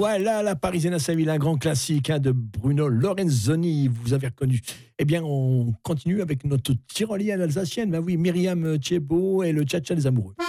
Voilà la Parisienne à sa ville, un grand classique de Bruno Lorenzoni, vous avez reconnu. Eh bien, on continue avec notre tyrolienne alsacienne, oui, Myriam Thiébaut et le Tcha-Tcha des amoureux.